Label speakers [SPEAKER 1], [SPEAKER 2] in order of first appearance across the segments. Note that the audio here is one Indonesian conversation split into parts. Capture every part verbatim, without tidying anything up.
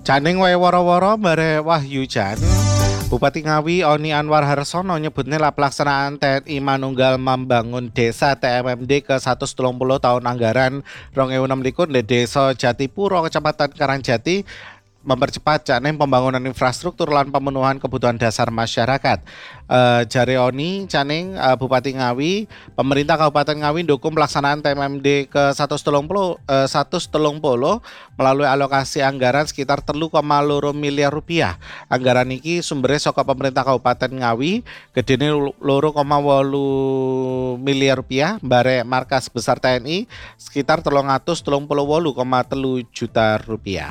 [SPEAKER 1] Janing wae woro-woro bare Wahyu Jan. Bupati Ngawi Oni Anwar Harsono nyebutnya lah pelaksanaan T N I Manunggal Membangun Desa T M M D ke seratus tiga puluh tahun anggaran dua ribu enam belas di Desa Jatipuro Kecamatan Karangjati mempercepat janing pembangunan infrastruktur lan pemenuhan kebutuhan dasar masyarakat. Uh, Jare Oni Caning uh, Bupati Ngawi, pemerintah Kabupaten Ngawi dukung pelaksanaan T M M D ke seratus tiga puluh uh, seratus tiga puluh melalui alokasi anggaran sekitar tiga koma dua miliar rupiah. Anggaran iki sumbernya saka pemerintah Kabupaten Ngawi gedene dua koma delapan miliar rupiah, bare markas besar T N I sekitar tiga ratus tiga puluh delapan koma tiga juta rupiah.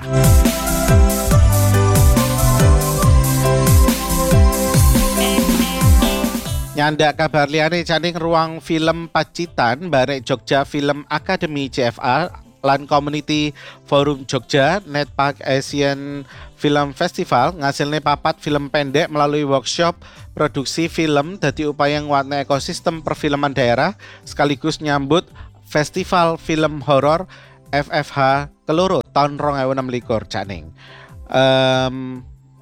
[SPEAKER 1] Nyandak kabar liyane Caning ruang film Pacitan barek Jogja Film Academy J F A lan Community Forum Jogja Netpark Asian Film Festival ngasilne papat film pendek melalui workshop produksi film dadi upaya nguatne ekosistem perfilman daerah sekaligus nyambut Festival Film Horor F F H keloro tahun dua ribu enam belas Caning. Um,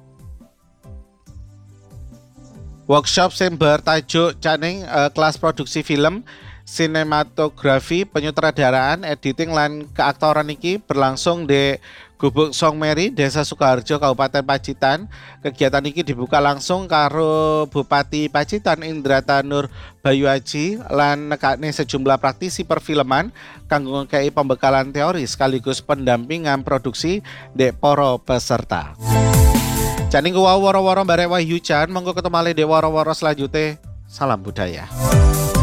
[SPEAKER 1] Workshop sing bertajuk Caning uh, kelas produksi film, sinematografi, penyutradaraan, editing lan keaktoran iki berlangsung di Gubuk Song Meri, Desa Sukoharjo, Kabupaten Pacitan. Kegiatan iki dibuka langsung karo Bupati Pacitan Indrata Nur Bayu Aji lan nekane sejumlah praktisi perfilman kanggo ngekei pembekalan teori sekaligus pendampingan produksi dek para peserta. Caning ku waro-waro barek Wahyu Jan, monggo ketemu malih dek waro-waro selanjutnya. Salam budaya.